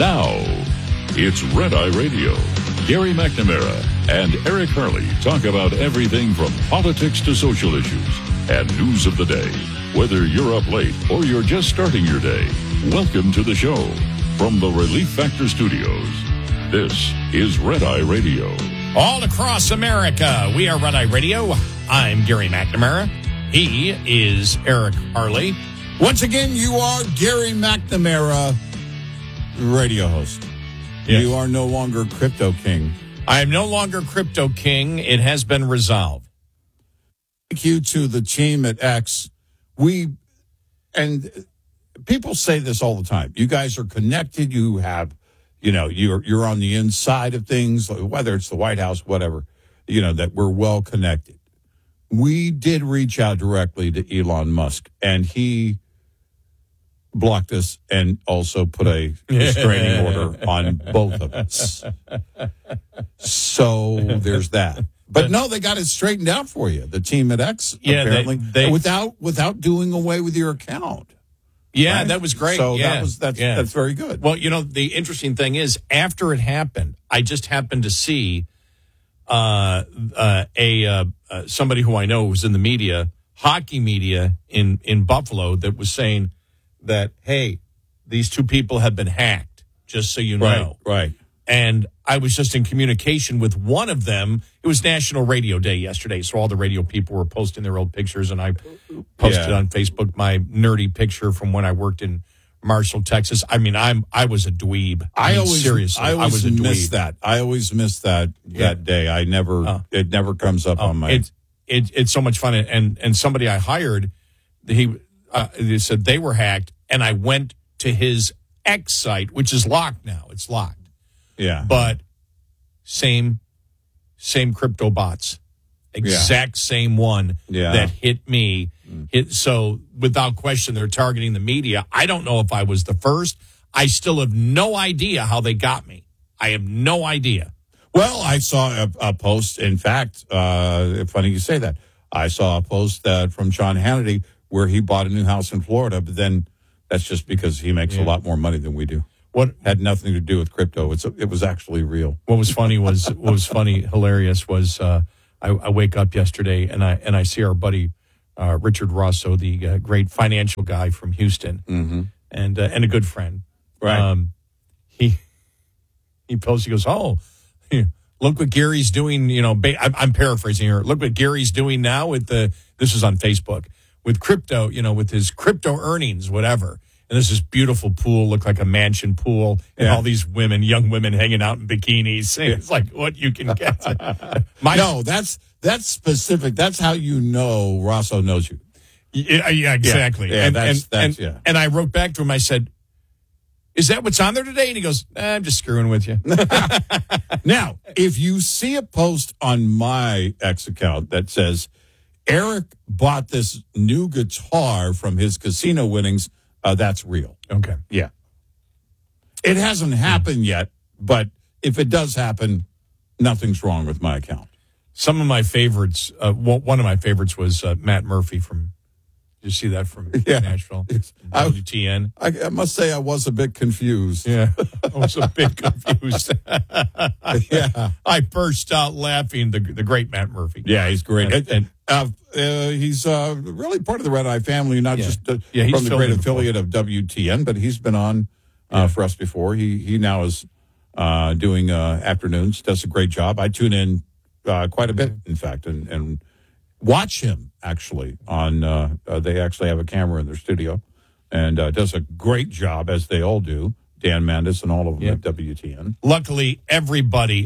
Now, it's Red Eye Radio. Gary McNamara and Eric Harley talk about everything from politics to social issues and news of the day. Whether you're up late or you're just starting your day, welcome to the show. From the Relief Factor Studios, this is Red Eye Radio. All across America, we are Red Eye Radio. I'm Gary McNamara. He is Eric Harley. Once again, you are Gary McNamara, radio host. Yes. You are no longer Crypto King. I am no longer Crypto King. It has been resolved. Thank you to the team at X. And people say this all the time. You guys are connected. You have, you're on the inside of things, whether it's the White House, whatever, that we're well connected. We did reach out directly to Elon Musk, and he blocked us and also put a restraining order on both of us. So there's that. But no, they got it straightened out for you. The team at X, apparently, without doing away with your account. Yeah, right? That was great. So yeah. that's very good. Well, the interesting thing is, after it happened, I just happened to see somebody who I know was in the media, hockey media in Buffalo, that was saying that, hey, these two people have been hacked, just so you know. Right. And I was just in communication with one of them. It was National Radio Day yesterday, so all the radio people were posting their old pictures, and I posted on Facebook my nerdy picture from when I worked in Marshall, Texas. I mean, I was a dweeb. I was a dweeb. Miss that. I always miss that day. I never. It never comes up on my. It's so much fun. And somebody I hired, they said they were hacked, and I went to his X site, which is locked now. It's locked. Yeah. But same crypto bots. Exact same one that hit me. So without question, they're targeting the media. I don't know if I was the first. I still have no idea how they got me. I have no idea. Well, I saw a post. In fact, funny you say that. I saw a post from Sean Hannity where he bought a new house in Florida, but then that's just because he makes a lot more money than we do. What had nothing to do with crypto. It was actually real. What was hilarious was I wake up yesterday and I see our buddy Richard Rosso, the great financial guy from Houston, and a good friend. Right. He posts. He goes, "Oh, look what Gary's doing." I'm paraphrasing here. Look what Gary's doing now with this is on Facebook, with crypto. With his crypto earnings, whatever. And there's this beautiful pool, looked like a mansion pool, and all these young women hanging out in bikinis. It's like what you can get. No, that's specific. That's how you know Rosso knows you. Yeah, exactly. Yeah, and I wrote back to him. I said, "Is that what's on there today?" And he goes, "I'm just screwing with you." Now, if you see a post on my X account that says, Eric bought this new guitar from his casino winnings, that's real. Okay. Yeah. It hasn't happened yet, but if it does happen, nothing's wrong with my account. Some of my favorites, one of my favorites was Matt Murphy from, did you see that from Nashville? WTN. I must say I was a bit confused. Yeah, I was a bit confused. Yeah. I burst out laughing, the great Matt Murphy. Yeah, he's great. He's really part of the Red Eye family, not just from the great affiliate of WTN, but he's been on for us before. He now is doing afternoons, does a great job. I tune in quite a bit, in fact, and watch him, actually, on they actually have a camera in their studio, and does a great job, as they all do. Dan Mandis and all of them at WTN. Luckily, everybody,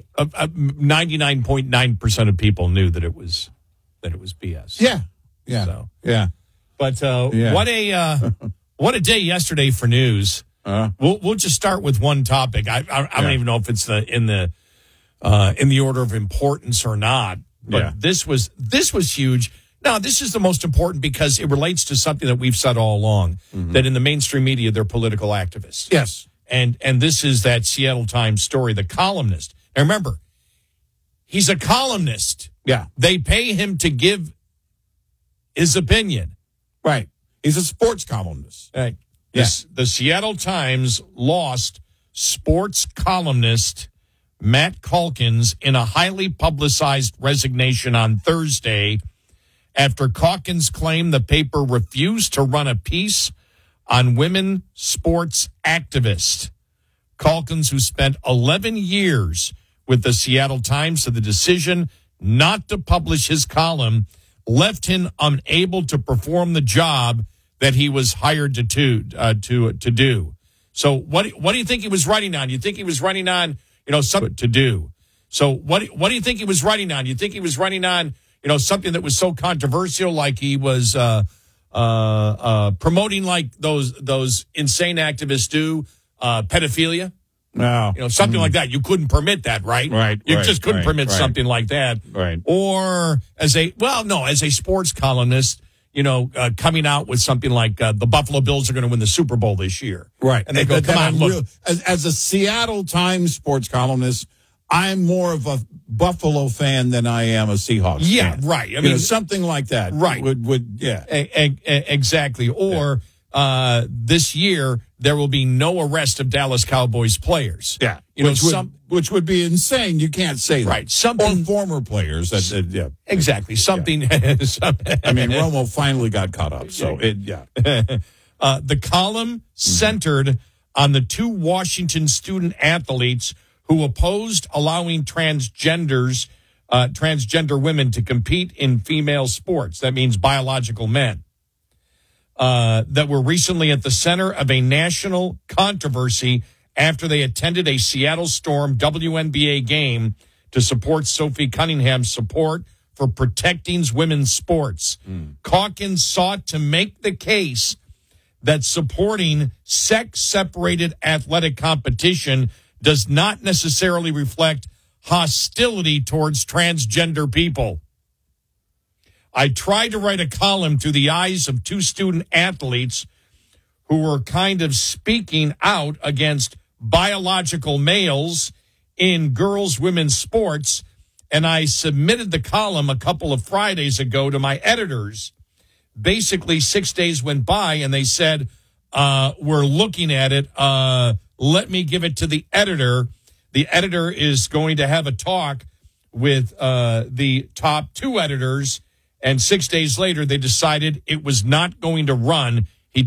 99.9% of people knew that it was BS. Yeah. So. Yeah. But what a day yesterday for news. We'll just start with one topic. I don't even know if it's in the order of importance or not. But this was huge. Now, this is the most important because it relates to something that we've said all along, that in the mainstream media, they're political activists. Yes. And this is that Seattle Times story, the columnist. Now, remember, he's a columnist. Yeah. They pay him to give his opinion. Right. He's a sports columnist. Right. The Seattle Times lost sports columnist Matt Calkins in a highly publicized resignation on Thursday after Calkins claimed the paper refused to run a piece on women sports activists. Calkins, who spent 11 years with the Seattle Times, said the decision not to publish his column left him unable to perform the job that he was hired to do. So what do you think he was writing on? You think he was writing on, something to do? So what do you think he was writing on? You think he was writing on, something that was so controversial, like he was promoting like those insane activists do, pedophilia? No. Something like that. You couldn't permit that, right? Right. You just couldn't permit something like that. Right. Or as a sports columnist, coming out with something like the Buffalo Bills are going to win the Super Bowl this year. Right. And they go, come on, look. As a Seattle Times sports columnist, I'm more of a Buffalo fan than I am a Seahawks fan. Right. I mean, something like that. Right. Exactly. Or this year, there will be no arrest of Dallas Cowboys players. Yeah. Which would be insane. You can't say that. Right. Something. Or former players. Exactly. Something. I mean, Romo finally got caught up. So, the column centered on the two Washington student athletes who opposed allowing transgender women to compete in female sports. That means biological men. That were recently at the center of a national controversy after they attended a Seattle Storm WNBA game to support Sophie Cunningham's support for protecting women's sports. Calkins sought to make the case that supporting sex-separated athletic competition does not necessarily reflect hostility towards transgender people. I tried to write a column through the eyes of two student athletes who were kind of speaking out against biological males in women's sports, and I submitted the column a couple of Fridays ago to my editors. Basically, 6 days went by, and they said, we're looking at it. Let me give it to the editor. The editor is going to have a talk with the top two editors, and 6 days later, they decided it was not going to run